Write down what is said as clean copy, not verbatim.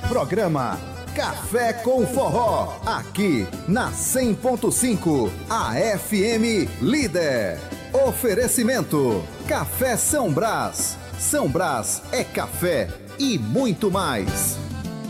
Programa Café com Forró, aqui na 100.5, a FM Líder. Oferecimento Café São Brás. São Brás é café e muito mais.